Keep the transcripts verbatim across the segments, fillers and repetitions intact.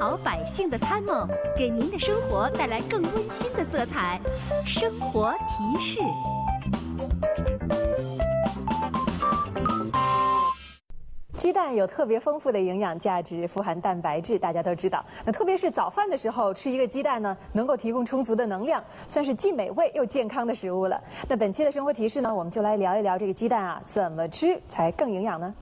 好百姓的参谋，给您的生活带来更温馨的色彩。生活提示。 鸡蛋有特别丰富的营养价值，富含蛋白质，大家都知道。那特别是早饭的时候吃一个鸡蛋呢，能够提供充足的能量，算是既美味又健康的食物了。那本期的生活提示呢，我们就来聊一聊这个鸡蛋啊，怎么吃才更营养呢？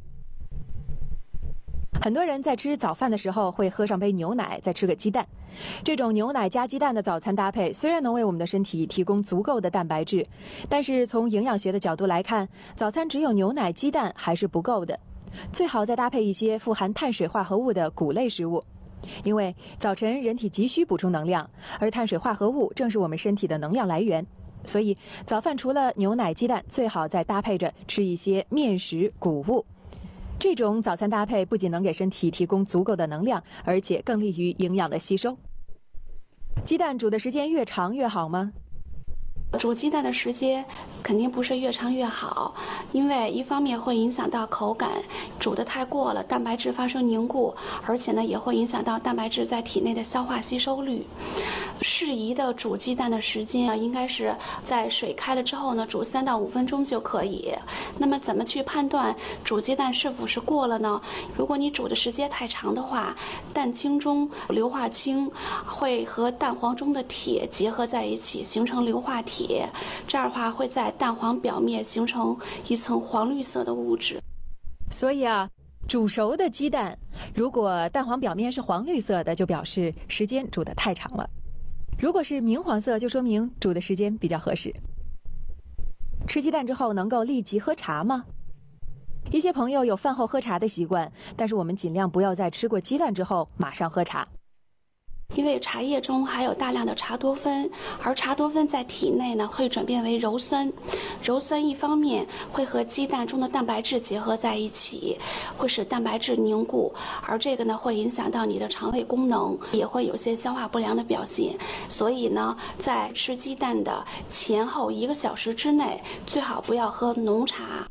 很多人在吃早饭的时候会喝上杯牛奶，再吃个鸡蛋。这种牛奶加鸡蛋的早餐搭配，虽然能为我们的身体提供足够的蛋白质，但是从营养学的角度来看，早餐只有牛奶、鸡蛋还是不够的。最好再搭配一些富含碳水化合物的谷类食物，因为早晨人体急需补充能量，而碳水化合物正是我们身体的能量来源。所以早饭除了牛奶、鸡蛋，最好再搭配着吃一些面食、谷物。这种早餐搭配不仅能给身体提供足够的能量，而且更利于营养的吸收。鸡蛋煮的时间越长越好吗？ 煮鸡蛋的时间肯定不是越长越好，因为一方面会影响到口感，煮得太过了，蛋白质发生凝固，而且呢也会影响到蛋白质在体内的消化吸收率。适宜的煮鸡蛋的时间啊，应该是在水开了之后呢，煮三到五分钟就可以。那么怎么去判断煮鸡蛋是否是过了呢？如果你煮的时间太长的话，蛋清中硫化氢会和蛋黄中的铁结合在一起，形成硫化铁。这样的话会在蛋黄表面形成一层黄绿色的物质。 所以啊，煮熟的鸡蛋，如果蛋黄表面是黄绿色的，就表示时间煮得太长了；如果是明黄色，就说明煮的时间比较合适。吃鸡蛋之后能够立即喝茶吗？一些朋友有饭后喝茶的习惯，但是我们尽量不要在吃过鸡蛋之后马上喝茶。 因为茶叶中含有大量的茶多酚，而茶多酚在体内呢会转变为鞣酸，鞣酸一方面会和鸡蛋中的蛋白质结合在一起，会使蛋白质凝固，而这个呢会影响到你的肠胃功能，也会有些消化不良的表现。所以呢，在吃鸡蛋的前后一个小时之内，最好不要喝浓茶。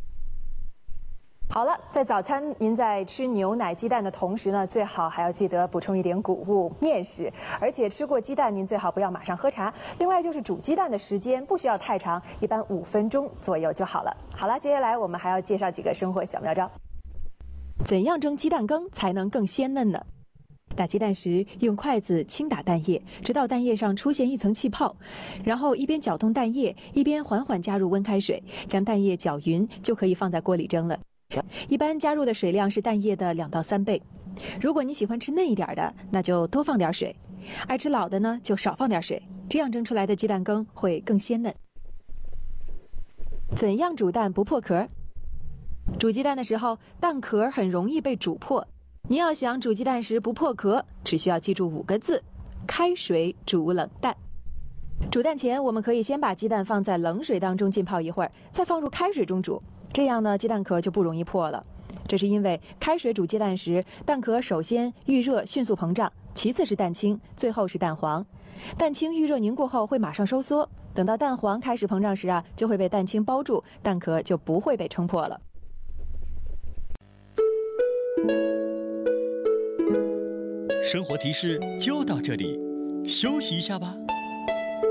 好了，在早餐您在吃牛奶、鸡蛋的同时呢，最好还要记得补充一点谷物、面食，而且吃过鸡蛋，您最好不要马上喝茶。另外就是煮鸡蛋的时间不需要太长，一般五分钟左右就好了。好了，接下来我们还要介绍几个生活小妙招。怎样蒸鸡蛋羹才能更鲜嫩呢？打鸡蛋时，用筷子轻打蛋液，直到蛋液上出现一层气泡，然后一边搅动蛋液，一边缓缓加入温开水，将蛋液搅匀，就可以放在锅里蒸了。一般加入的水量是蛋液的两到三倍。如果你喜欢吃嫩一点的，那就多放点水；爱吃老的呢，就少放点水。这样蒸出来的鸡蛋羹会更鲜嫩。怎样煮蛋不破壳？煮鸡蛋的时候，蛋壳很容易被煮破。你要想煮鸡蛋时不破壳，只需要记住五个字：开水煮冷蛋。煮蛋前，我们可以先把鸡蛋放在冷水当中浸泡一会儿，再放入开水中煮。这样呢，鸡蛋壳就不容易破了。这是因为开水煮鸡蛋时，蛋壳首先遇热迅速膨胀，其次是蛋清，最后是蛋黄。蛋清遇热凝固后会马上收缩，等到蛋黄开始膨胀时啊，就会被蛋清包住，蛋壳就不会被撑破了。 生活提示就到这里，休息一下吧。